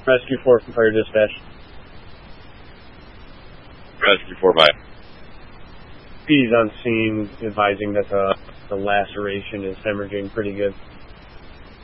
Rescue 4 from Fire Dispatch. Rescue 4 by. He's on scene advising that the laceration is hemorrhaging pretty good.